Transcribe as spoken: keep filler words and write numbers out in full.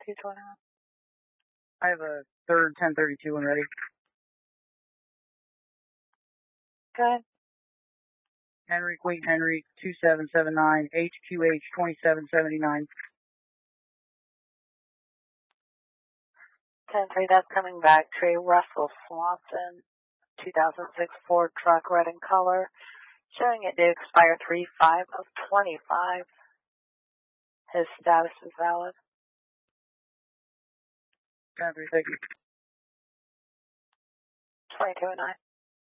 two twenty-one. I have a third ten thirty-two one ready. Good. Henry, Queen Henry, two seven seven nine, H Q H twenty-seven seventy-nine. ten three, that's coming back to a Russell Swanson, two thousand six Ford truck, red in color, showing it to expire three five of twenty-five. His status is valid. ten three, thank you. twenty-two and nine.